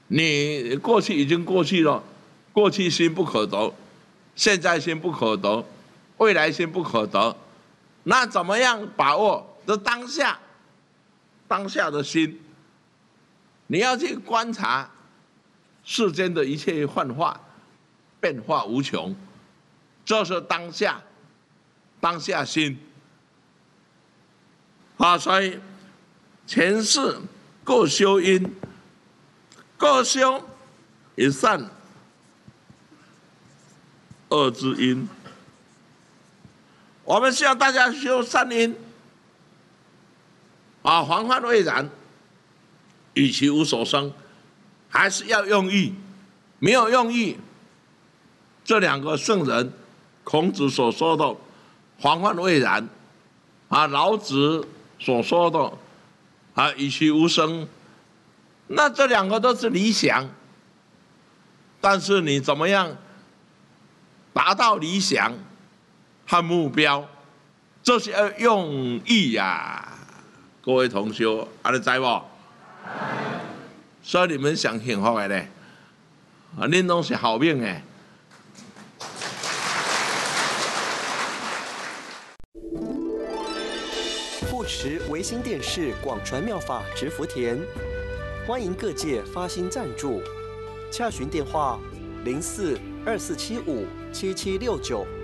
你过去已经过去了，过去心不可得，现在心不可得，未来心不可得。那怎么样把握这当下？当下的心，你要去观察世间的一切幻化，变化无穷，这是当下，当下心。所以前世各修因，各修一善恶之因。我们希望大家修善因，防患未然，与其无所生，还是要用意。没有用意，这两个圣人，孔子所说的防患未然，老子所说的与其无生，那这两个都是理想。但是你怎么样达到理想和目标，这是要用意呀。各位同学，你知不？所以你们想幸福的咧，恁拢是好命的。 护持维新电视广传妙法植福田，欢迎各界发心赞助，洽询电话：04-2475-7769。